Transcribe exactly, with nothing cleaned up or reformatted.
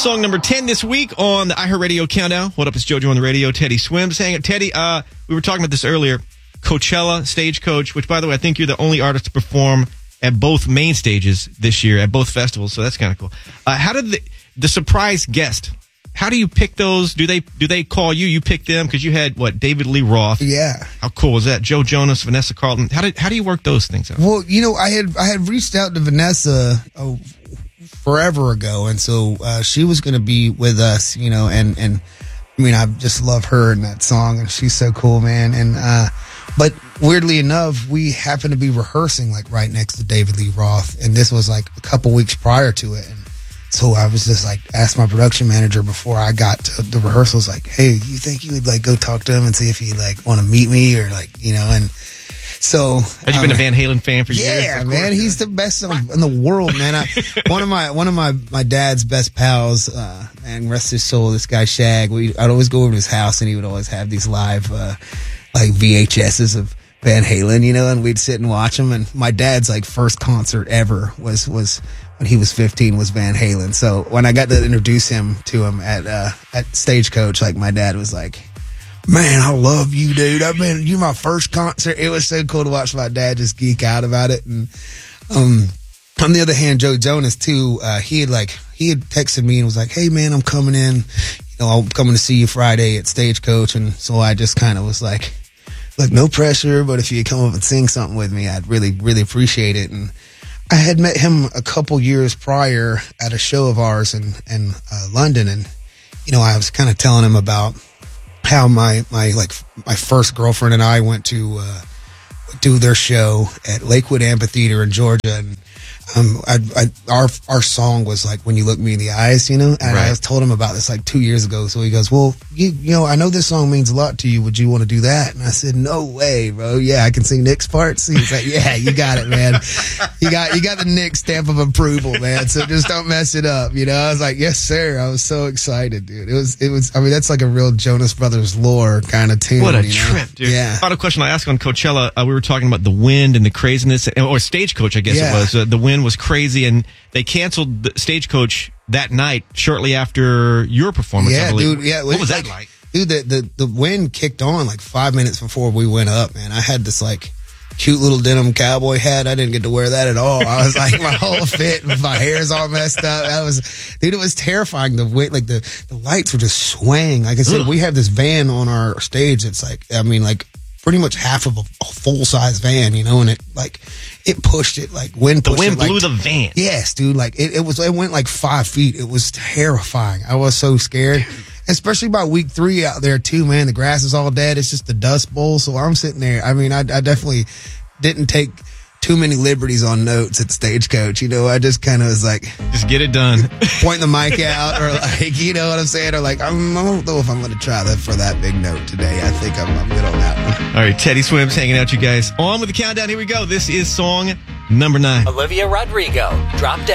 song number ten this week on the iHeartRadio Countdown. What up, it's JoJo on the radio. Teddy Swims. Hang it, Teddy, uh, we were talking about this earlier. Coachella, Stagecoach, which, by the way, I think you're the only artist to perform at both main stages this year, at both festivals, so that's kind of cool. Uh, how did the, the surprise guest, how do you pick those? Do they do they call you? You pick them? Because you had, what, David Lee Roth. Yeah. How cool was that? Joe Jonas, Vanessa Carlton. How did how do you work those things out? Well, you know, I had I had reached out to Vanessa oh, forever ago, and so uh, she was going to be with us, you know, and, and I mean, I just love her and that song, and she's so cool, man. And uh, but weirdly enough, we happened to be rehearsing like right next to David Lee Roth, and this was like a couple weeks prior to it. And so I was just like, asked my production manager before I got to the rehearsals, like, hey, you think you would like go talk to him and see if he like want to meet me or like, you know, and so. Have you um, been a Van Halen fan for yeah, years? Yeah, man, he's the best in the world, man. I, one of my one of my, my dad's best pals, uh, man, rest his soul, this guy Shag. We I'd always go over to his house and he would always have these live uh, like V H S's of Van Halen, you know, and we'd sit and watch them. And my dad's like first concert ever was was when he was fifteen was Van Halen. So when I got to introduce him to him at uh, at Stagecoach, like my dad was like, man, I love you, dude. I've been, you my first concert. It was so cool to watch my dad just geek out about it. And, um, on the other hand, Joe Jonas too, uh, he had like, he had texted me and was like, hey man, I'm coming in, you know, I'm coming to see you Friday at Stagecoach. And so I just kind of was like, look, no pressure, but if you come up and sing something with me, I'd really, really appreciate it. And I had met him a couple years prior at a show of ours in, in uh, London. And, you know, I was kind of telling him about how my, my, like, my first girlfriend and I went to, uh, do their show at Lakewood Amphitheater in Georgia. And, um, I, I, our, our song was like, When You Look Me in the Eyes, you know, and right. I told him about this like two years ago. So he goes, well, you, you know, I know this song means a lot to you. Would you want to do that? And I said, no way, bro. Yeah, I can sing Nick's parts. He's like, yeah, you got it, man. You got, you got the Nick stamp of approval, man. So just don't mess it up. You know, I was like, yes, sir. I was so excited, dude. It was, it was, I mean, that's like a real Jonas Brothers lore kind of tune. What a you know? trip, dude. Yeah. Final question I asked on Coachella, uh, we were talking about the wind and the craziness, or Stagecoach, I guess Yeah. it was. Uh, the wind was crazy, and they canceled the Stagecoach that night shortly after your performance, Yeah, I believe. dude. Yeah. What was like, that like? Dude, the, the, the wind kicked on like five minutes before we went up, man. I had this like cute little denim cowboy hat. I didn't get to wear that at all. I was like, my whole fit, my hair's all messed up. That was, dude, it was terrifying. The wind, like the, the lights were just swaying. Like I said, Ugh. we have this van on our stage. It's like, I mean, like pretty much half of a, a full size van, you know, and it like, it pushed it like wind The pushed wind it, like, blew the van. Yes, dude. Like it, it was, it went like five feet. It was terrifying. I was so scared. Especially by week three out there too, man. The grass is all dead. It's just the Dust Bowl. So I'm sitting there. I mean, I, I definitely didn't take too many liberties on notes at Stagecoach. You know, I just kind of was like, just get it done. Pointing the mic out, or like, you know what I'm saying? Or like, I'm, I don't know if I'm going to try that for that big note today. I think I'm, I'm good on that one. All right, Teddy Swims hanging out, you guys. On with the countdown. Here we go. This is song number nine. Olivia Rodrigo, Drop Dead.